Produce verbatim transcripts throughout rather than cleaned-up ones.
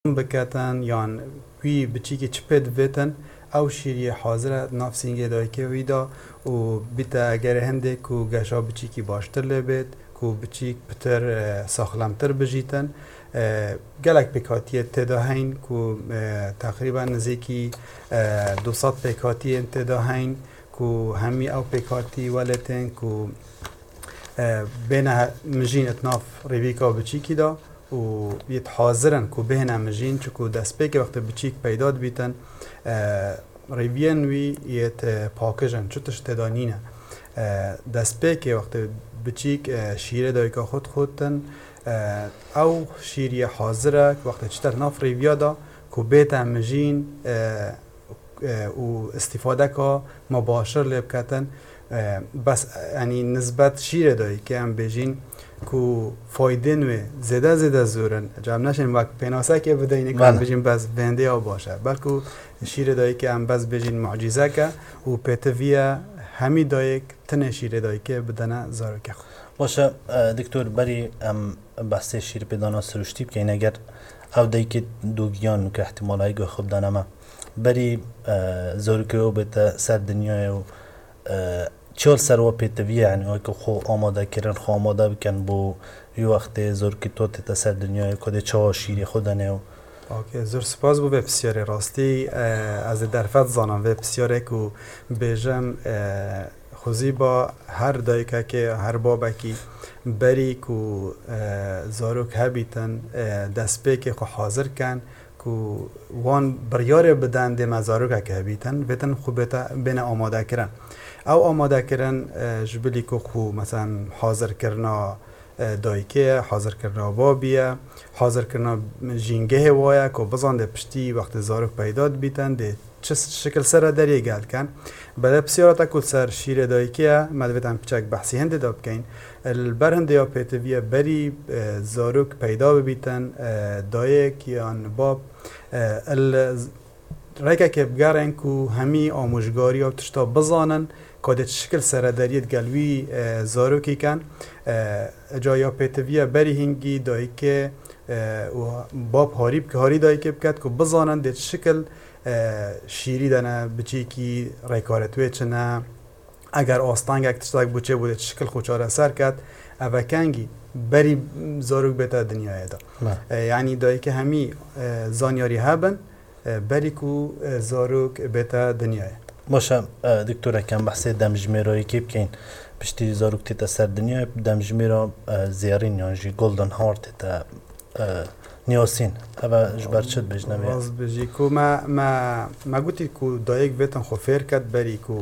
بکاتن یان وی بچی که چپد ویتن او شیری حاضر ناف سینگه دای که ویدا و بیتا اگر هنده کو گشا بچی که باشتر لبید کو بچی پتر ساخلمتر بجیتن گلک پیکاتی تداهین کو تقریبا نزدیکی دو صد پیکاتی تداهین کو همی او پیکاتی ولتن کو بین مجین اتناف ریویکا بچی کی دا و بیت حاضرن کو بهنه مجین چکو دست پی که وقت بچیک پیداد بیتن ریوین وی یت پاکجن چوتش تدانینه دست پی که وقت بچیک شیره دای که خود خودتن او شیری حاضره که وقت چتر ناف ریویا دا کو بیت مجین و استفاده که مباشر لیب کتن بس یعنی نسبت شیره دایی که هم بجین کو فایده نوی زده زده زورن جام نشین وقت پیناسه که بدهینه که بجین بس بنده ها باشه بلکو شیره دایی که هم بس بجین معجزه که و پیتویه همی دایی تنه شیره دایی که بدنه زارو که خود باشه دکتور بری ام بحث شیر پیدانا سرشتی بکنین اگر او دایی که دوگیان که احتمال هایی گوه خوب دانمه بری زارو که او بیت سر دنیای و چهل سروا پیتویه یعنی او که خو آماده کرن خو آماده بکن بو یه وقت زور که تو تیتا سر دنیای کده چه شیری خودنه و اوکی زور سپاس بو به بسیاری راستی از درفت زانم و بسیاری که بیجم خوزی با هر دایکه که هر بابکی بری که زاروک هبیتن دست پی که خو حاضر کن که وان بریار بدن ده مزاروک که هبیتن بیتن خوبیتا بین آماده کرن او آماده کردن جبلی که خو مثلا حاضر کردن دایکه حاضر کردن بابیه حاضر کردن جینگه وایه که بزنده پشتی وقت زارک پیداد بیتن ده چه شکل سر دریه گل کن بعد بسیارتا کل سر شیر دایکه مدویتن پچک بحثی هنده داب کن البرهنده یا پیتویه بری زارک پیدا ببیتن دایک یا باب رایکه که بگرن که همی آموشگاری و تشتا بزانن که شکل سرداریت گلوی زاروکی کن جایا پیتویه بری هنگی دایی که باب هاریب که هاری دایی که بکد که بزانن دیت شکل شیری دانه بچی که ریکارتوی چنه اگر آستانگ اک تشتاک بچه بوده شکل خوچاره سر کد اوه کنگی بری زاروک بیتا دنیای دا یعنی دایی که همی زانیاری هبن بری کو زاروک بیتا دنیای باشه دکتور کم بحث دمجمیرایی که بکن پشتی زاروک تیتا سر دنیای دمجمیرا زیارین یعنی گلدن هارت تیتا نیاسین اوه جبر چد بجنوی راز بجی کو ما ما ما گوتی کو دایک بیتن خو فیر کد بری کو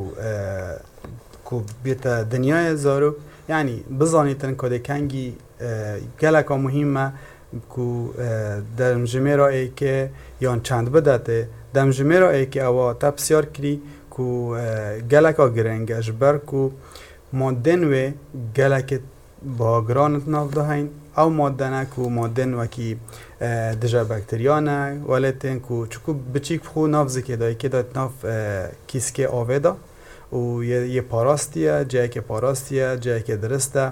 کو بیتا دنیای زاروک یعنی بزانیتن که کنگی گلکا مهمه کو دمجمیرا ای که یان چند بداته دمجمیرا ای که اوا تبسیار کری کو گلکا گرنگ اجبر کو مادن و گلک با گرانت ناف دهین او مادنه کو مادن و کی دجا بکتریانه ولتن کو چکو بچیک خو ناف زکی دایی که داد ناف کیسکه آویدا و یه پاراستیه جایی که پاراستیه جایی که درسته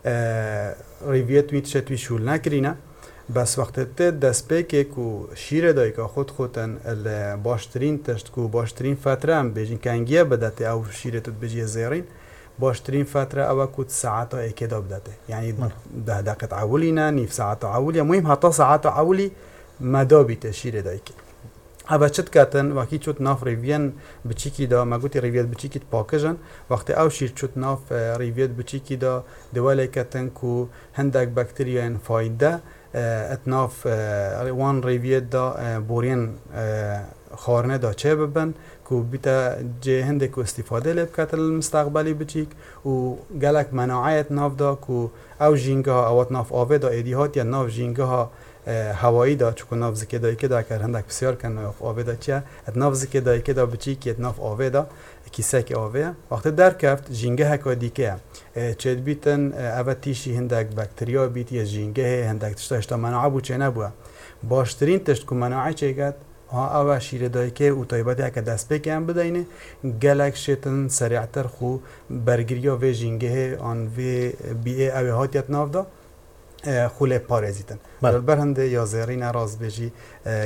ریویت میت شتوی شول نکرینه بس وقت ته دست پی که کو شیر دایی که خود خودن باشترین تشت کو باشترین فتره هم بیجین کنگیه بدته او شیر تود بجی زیرین باشترین فتره او کود ساعت ها ایکدا بدته یعنی ده دقیقت عولی نه نیف ساعت عولی مهم حتی ساعت عولی مدا بیته شیر دایی که اوه چت کتن وقتی چود ناف ریوین بچیکی دا ما گوتی ریویت بچیکی پاکجن وقتی او شیر چود ناف ریویت بچیکی دا دواله کتن کو هندک بکتریان فایده اتناف وان ریویت دا بورین خارنه دا چه ببن کو بیتا جه هنده کو استفاده لیب کتل المستقبلی بچیک و گلک مناعیت ناف دا کو او جینگه ها اوات ناف آوه دا ایدیهات یا ناف جینگه ها هوایی دا چکو ناف زکی دایی که دا کر هندک بسیار کن ناف آوه دا چیه ات ناف زکی دایی که دا بچیک ات ناف آوه دا کیسه که آوه وقت در کفت جینگه هکا دیکه چید بیتن اوه تیشی هندک بکتریا بیتی از جینگه هندک تشتا اشتا مناعه بو چه نبوه باشترین تشت که مناعه چه گد ها اوه شیر دایی که او طایباتی هکا دست بکی هم بداینه گلک شیطن سریعتر خو برگریا و جینگه آن و بی ای اوه هاتیت ناف دا خوله پارزیتن بله. بر هنده یا زیرین راز بجی